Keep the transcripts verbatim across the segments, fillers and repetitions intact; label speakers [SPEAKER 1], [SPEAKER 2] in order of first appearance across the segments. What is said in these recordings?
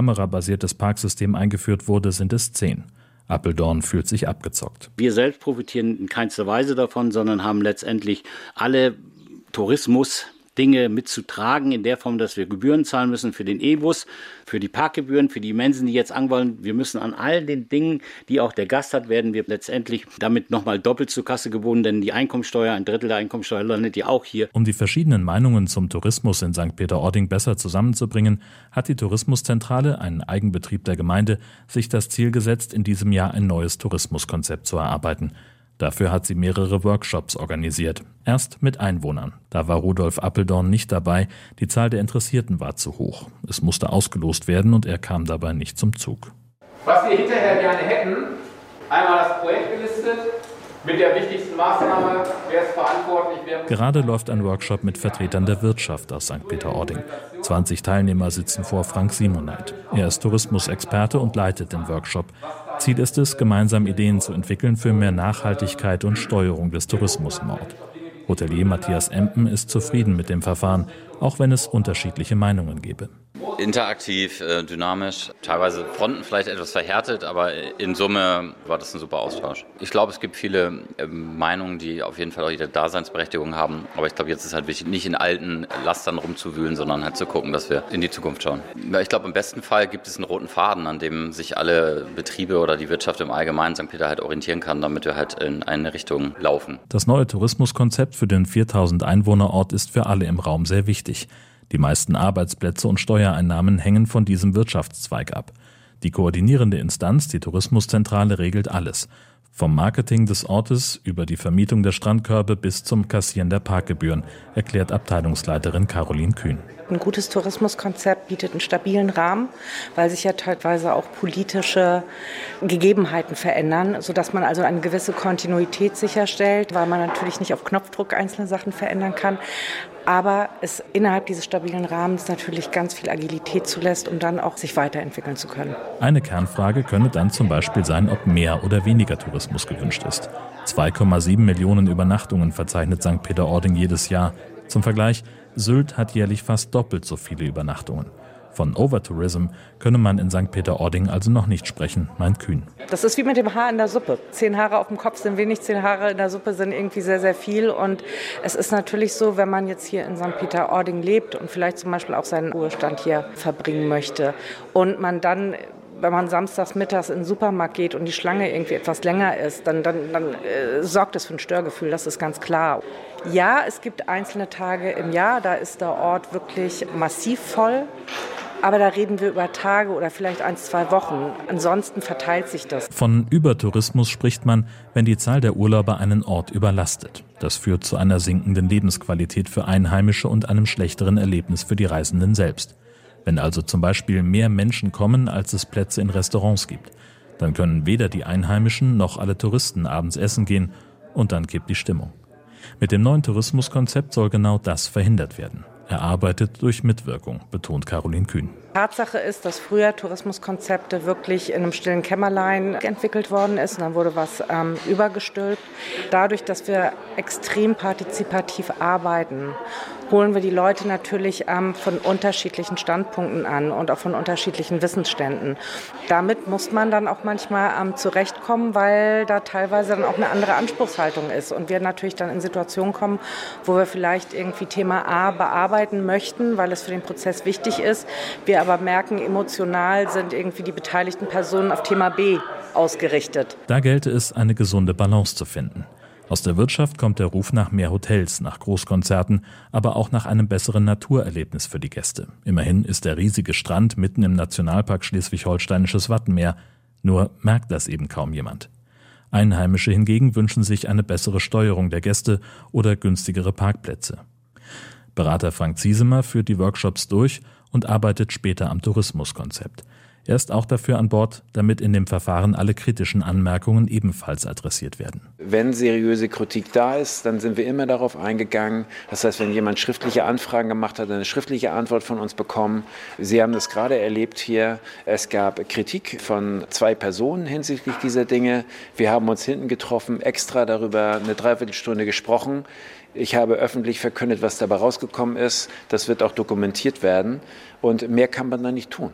[SPEAKER 1] kamerabasiertes Parksystem eingeführt wurde, sind es zehn. Apeldoorn fühlt sich abgezockt.
[SPEAKER 2] Wir selbst profitieren in keinster Weise davon, sondern haben letztendlich alle Tourismus Dinge mitzutragen, in der Form, dass wir Gebühren zahlen müssen für den E-Bus, für die Parkgebühren, für die Mensen, die jetzt angewollen. Wir müssen an all den Dingen, die auch der Gast hat, werden wir letztendlich damit nochmal doppelt zur Kasse geboten, denn die Einkommensteuer, ein Drittel der Einkommensteuer landet ja auch hier.
[SPEAKER 1] Um die verschiedenen Meinungen zum Tourismus in Sankt Peter-Ording besser zusammenzubringen, hat die Tourismuszentrale, ein Eigenbetrieb der Gemeinde, sich das Ziel gesetzt, in diesem Jahr ein neues Tourismuskonzept zu erarbeiten. Dafür hat sie mehrere Workshops organisiert. Erst mit Einwohnern. Da war Rudolf Apeldoorn nicht dabei. Die Zahl der Interessierten war zu hoch. Es musste ausgelost werden und er kam dabei nicht zum Zug.
[SPEAKER 3] Was wir hinterher gerne hätten, einmal das Projekt gelistet, mit der wichtigsten Maßnahme, wer ist verantwortlich, wer muss...
[SPEAKER 1] Gerade läuft ein Workshop mit Vertretern der Wirtschaft aus Sankt Peter-Ording. zwanzig Teilnehmer sitzen vor Frank Simoneit. Er ist Tourismusexperte und leitet den Workshop. Ziel ist es, gemeinsam Ideen zu entwickeln für mehr Nachhaltigkeit und Steuerung des Tourismus im Ort. Hotelier Matthias Empen ist zufrieden mit dem Verfahren, auch wenn es unterschiedliche Meinungen gäbe.
[SPEAKER 4] Interaktiv, dynamisch, teilweise Fronten vielleicht etwas verhärtet, aber in Summe war das ein super Austausch. Ich glaube, es gibt viele Meinungen, die auf jeden Fall auch ihre Daseinsberechtigung haben, aber ich glaube, jetzt ist halt wichtig, nicht in alten Lastern rumzuwühlen, sondern halt zu gucken, dass wir in die Zukunft schauen. Ich glaube, im besten Fall gibt es einen roten Faden, an dem sich alle Betriebe oder die Wirtschaft im Allgemeinen Sankt Peter halt orientieren kann, damit wir halt in eine Richtung laufen.
[SPEAKER 1] Das neue Tourismuskonzept für den viertausend Einwohner-Ort ist für alle im Raum sehr wichtig. Die meisten Arbeitsplätze und Steuereinnahmen hängen von diesem Wirtschaftszweig ab. Die koordinierende Instanz, die Tourismuszentrale, regelt alles. Vom Marketing des Ortes über die Vermietung der Strandkörbe bis zum Kassieren der Parkgebühren, erklärt Abteilungsleiterin Caroline Kühn.
[SPEAKER 5] Ein gutes Tourismuskonzept bietet einen stabilen Rahmen, weil sich ja teilweise auch politische Gegebenheiten verändern, sodass man also eine gewisse Kontinuität sicherstellt, weil man natürlich nicht auf Knopfdruck einzelne Sachen verändern kann. Aber es innerhalb dieses stabilen Rahmens natürlich ganz viel Agilität zulässt, um dann auch sich weiterentwickeln zu können.
[SPEAKER 1] Eine Kernfrage könne dann zum Beispiel sein, ob mehr oder weniger Tourismus gewünscht ist. zwei Komma sieben Millionen Übernachtungen verzeichnet Sankt Peter-Ording jedes Jahr. Zum Vergleich, Sylt hat jährlich fast doppelt so viele Übernachtungen. Von Overtourism könne man in Sankt Peter-Ording also noch nicht sprechen, meint Kühn.
[SPEAKER 5] Das ist wie mit dem Haar in der Suppe. Zehn Haare auf dem Kopf sind wenig, zehn Haare in der Suppe sind irgendwie sehr, sehr viel. Und es ist natürlich so, wenn man jetzt hier in Sankt Peter-Ording lebt und vielleicht zum Beispiel auch seinen Ruhestand hier verbringen möchte und man dann, wenn man samstags mittags in den Supermarkt geht und die Schlange irgendwie etwas länger ist, dann, dann, dann äh, sorgt es für ein Störgefühl, das ist ganz klar. Ja, es gibt einzelne Tage im Jahr, da ist der Ort wirklich massiv voll. Aber da reden wir über Tage oder vielleicht ein, zwei Wochen. Ansonsten verteilt sich das.
[SPEAKER 1] Von Übertourismus spricht man, wenn die Zahl der Urlauber einen Ort überlastet. Das führt zu einer sinkenden Lebensqualität für Einheimische und einem schlechteren Erlebnis für die Reisenden selbst. Wenn also zum Beispiel mehr Menschen kommen, als es Plätze in Restaurants gibt, dann können weder die Einheimischen noch alle Touristen abends essen gehen und dann kippt die Stimmung. Mit dem neuen Tourismuskonzept soll genau das verhindert werden. Erarbeitet durch Mitwirkung, betont Caroline Kühn.
[SPEAKER 5] Tatsache ist, dass früher Tourismuskonzepte wirklich in einem stillen Kämmerlein entwickelt worden ist und dann wurde was ähm, übergestülpt. Dadurch, dass wir extrem partizipativ arbeiten, holen wir die Leute natürlich ähm, von unterschiedlichen Standpunkten an und auch von unterschiedlichen Wissensständen. Damit muss man dann auch manchmal ähm, zurechtkommen, weil da teilweise dann auch eine andere Anspruchshaltung ist und wir natürlich dann in Situationen kommen, wo wir vielleicht irgendwie Thema A bearbeiten möchten, weil es für den Prozess wichtig ist. Wir aber merken, emotional sind irgendwie die beteiligten Personen auf Thema B ausgerichtet.
[SPEAKER 1] Da gelte es, eine gesunde Balance zu finden. Aus der Wirtschaft kommt der Ruf nach mehr Hotels, nach Großkonzerten, aber auch nach einem besseren Naturerlebnis für die Gäste. Immerhin ist der riesige Strand mitten im Nationalpark Schleswig-Holsteinisches Wattenmeer. Nur merkt das eben kaum jemand. Einheimische hingegen wünschen sich eine bessere Steuerung der Gäste oder günstigere Parkplätze. Berater Frank Ziesemer führt die Workshops durch und arbeitet später am Tourismuskonzept. Er ist auch dafür an Bord, damit in dem Verfahren alle kritischen Anmerkungen ebenfalls adressiert werden.
[SPEAKER 6] Wenn seriöse Kritik da ist, dann sind wir immer darauf eingegangen. Das heißt, wenn jemand schriftliche Anfragen gemacht hat, eine schriftliche Antwort von uns bekommen. Sie haben das gerade erlebt hier. Es gab Kritik von zwei Personen hinsichtlich dieser Dinge. Wir haben uns hinten getroffen, extra darüber eine Dreiviertelstunde gesprochen. Ich habe öffentlich verkündet, was dabei rausgekommen ist. Das wird auch dokumentiert werden. Und mehr kann man da nicht tun.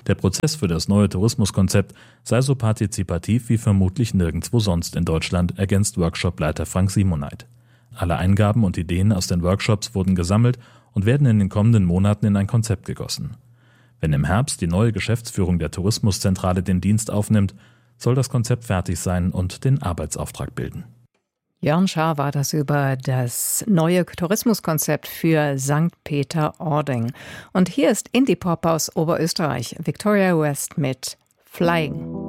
[SPEAKER 1] Der Prozess für das neue Tourismuskonzept sei so partizipativ wie vermutlich nirgendwo sonst in Deutschland, ergänzt Workshopleiter Frank Simoneit. Alle Eingaben und Ideen aus den Workshops wurden gesammelt und werden in den kommenden Monaten in ein Konzept gegossen. Wenn im Herbst die neue Geschäftsführung der Tourismuszentrale den Dienst aufnimmt, soll das Konzept fertig sein und den Arbeitsauftrag bilden.
[SPEAKER 7] Jörn Schaar war das über das neue Tourismuskonzept für Sankt Peter-Ording. Und hier ist Indie-Pop aus Oberösterreich, Victoria West mit Flying.